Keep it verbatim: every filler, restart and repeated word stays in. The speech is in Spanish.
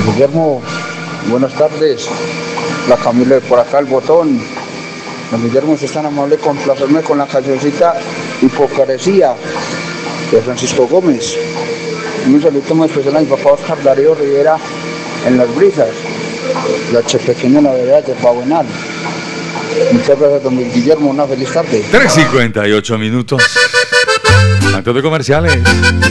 Guillermo, buenas tardes. La Camila de por acá, el botón. Don Guillermo, es tan amable complacerme con la cancioncita Hipocresía de Francisco Gómez. Un saludo muy especial a mi papá Oscar Darío Rivera en Las Brisas, la Che Pequeña, la verdad, de Pabuenal. Muchas gracias, don Guillermo, una feliz tarde. tres cincuenta y ocho minutos. Tanto de comerciales.